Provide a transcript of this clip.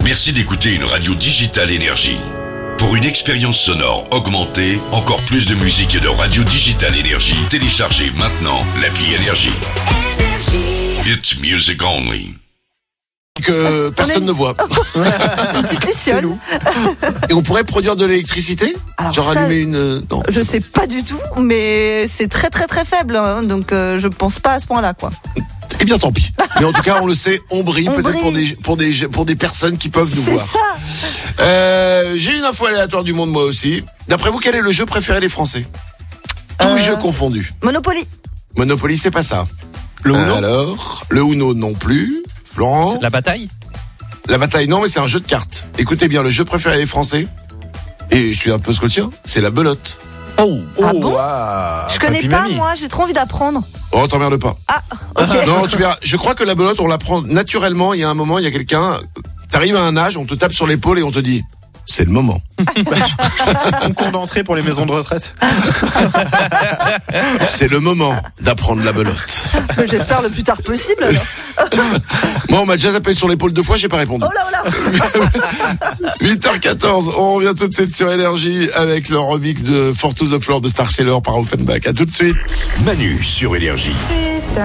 Merci d'écouter une radio digitale Énergie. Pour une expérience sonore augmentée, encore plus de musique et de radio digitale Énergie, téléchargez maintenant l'appli Énergie. It's music only. Que personne ne voit. Une petite luciole. Et on pourrait produire de l'électricité ? Alors Genre ça, allumer une... Non, je sais pas du tout, mais c'est très très très faible, hein, donc je pense pas à ce point-là, quoi. Eh bien tant pis. Mais en tout cas, on le sait, on brille On peut-être brille. pour des personnes qui peuvent nous C'est voir. ça. J'ai une info aléatoire du monde moi aussi. D'après vous, quel est le jeu préféré des Français ? Tous jeux confondus. Monopoly. Monopoly, c'est pas ça. Le Uno. Alors, le Uno non plus. Florent. La bataille. La bataille, non, mais c'est un jeu de cartes. Écoutez bien, le jeu préféré des Français, et je suis un peu scotien, c'est la belote. Oh. Ah bon Ah, Je connais papy, pas, mamie. moi, j'ai trop envie d'apprendre. Oh, t'emmerdes pas. Ah, ok. Non, tu verras. Je crois que la belote, on l'apprend naturellement. Il y a un moment, il y a quelqu'un, t'arrives à un âge, on te tape sur l'épaule et on te dit, c'est le moment. Concours d'entrée pour les maisons de retraite. C'est le moment d'apprendre la belote. J'espère le plus tard possible, alors. Moi, on m'a déjà tapé sur l'épaule 2 fois, j'ai pas répondu. Oh là, oh là. 8h14, on revient tout de suite sur Énergie avec le remix de For to the Floor de Star Sailor par Offenbach. À tout de suite. Manu sur Énergie.